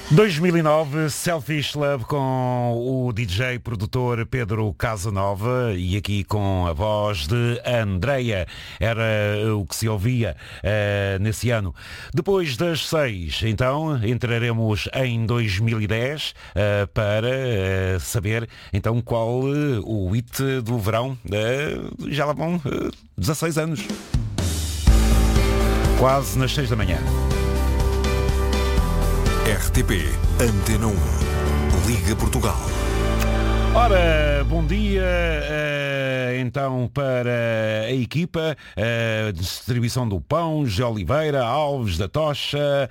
2009, Selfish Love com o DJ produtor Pedro Casanova e aqui com a voz de Andreia. Era o que se ouvia nesse ano. Depois das 6, então, entraremos em 2010 para saber então qual o hit do verão. Já lá vão 16 anos. Quase nas 6 da manhã. RTP Antena 1 Liga Portugal. Ora, bom dia então para a equipa, distribuição do pão, José Oliveira, Alves da Tocha,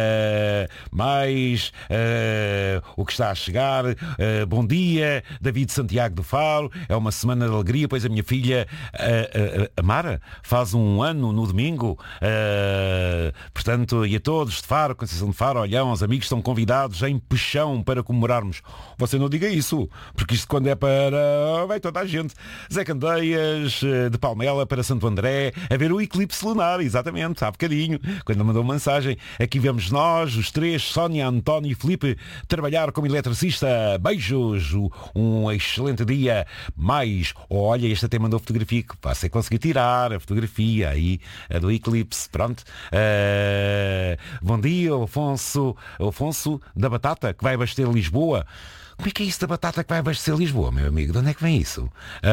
mais o que está a chegar, bom dia, David Santiago do Faro, é uma semana de alegria, pois a minha filha, a Mara, faz um ano no domingo, portanto, e a todos de Faro, Conceição de Faro, Olhão, os amigos estão convidados em Peixão para comemorarmos. Você não diga isso, porque isto quando é para... vai toda a gente. Zé Candeias, de Palmela para Santo André, a ver o eclipse lunar, exatamente, há bocadinho, quando mandou uma mensagem. Aqui vemos nós, os três, Sónia, António e Filipe, trabalhar como eletricista. Beijos, um excelente dia. Mais, olha, este até mandou fotografia, que você conseguir tirar a fotografia aí, a do eclipse, pronto. Bom dia, Afonso da Batata, que vai abastecer Lisboa. Como é que é isso da batata que vai abastecer Lisboa, meu amigo? De onde é que vem isso?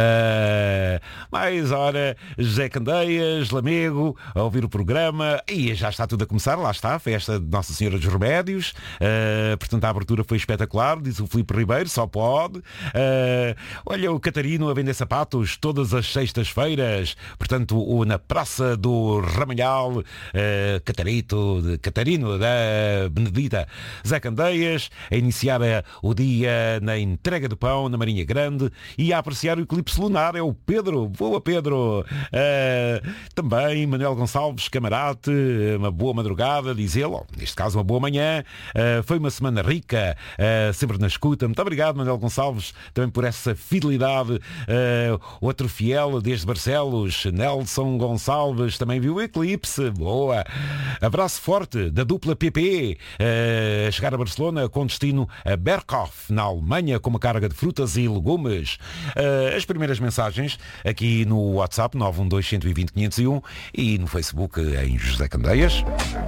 Mais hora, José Candeias, Lamego, a ouvir o programa. E já está tudo a começar, lá está, a festa de Nossa Senhora dos Remédios. Portanto, a abertura foi espetacular, diz o Filipe Ribeiro, só pode. Olha, o Catarino a vender sapatos todas as sextas-feiras. Portanto, na Praça do Ramalhal, Catarino da Benedita. Zé Candeias, a iniciar o dia na entrega de pão na Marinha Grande e a apreciar o eclipse lunar é o Pedro. Boa, Pedro. Também Manuel Gonçalves Camarate, uma boa madrugada, diz ele, neste caso uma boa manhã. Foi uma semana rica, sempre na escuta. Muito obrigado, Manuel Gonçalves, também por essa fidelidade. Outro fiel desde Barcelos, Nelson Gonçalves, também viu o eclipse. Boa. Abraço forte da dupla PP, a chegar a Barcelona com destino a Berghof, na Alemanha, com uma carga de frutas e legumes. As primeiras mensagens aqui no WhatsApp 912 120 501 e no Facebook em José Candeias.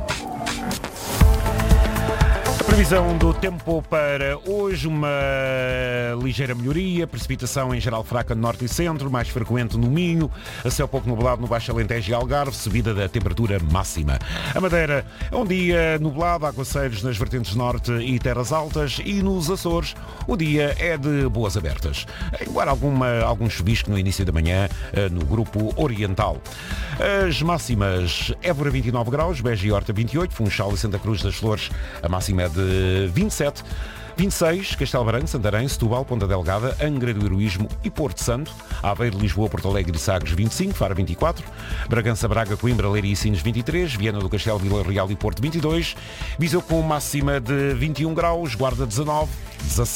Previsão do tempo para hoje, uma ligeira melhoria, precipitação em geral fraca no norte e centro, mais frequente no Minho, a céu pouco nublado no Baixo Alentejo e Algarve, subida da temperatura máxima. A Madeira é um dia nublado, aguaceiros nas vertentes norte e terras altas, e nos Açores o dia é de boas abertas, embora algum chuvisco no início da manhã no grupo oriental. As máximas: Évora 29 graus, Beja e Horta 28, Funchal e Santa Cruz das Flores a máxima é de 27, 26, Castelo Branco, Santarém, Setúbal, Ponta Delgada, Angra do Heroísmo e Porto Santo, Aveiro, Lisboa, Porto Alegre e Sagres 25, Faro 24, Bragança, Braga, Coimbra, Leiria e Sines 23, Viana do Castelo, Vila Real e Porto 22, Viseu com máxima de 21 graus, Guarda 19, 16.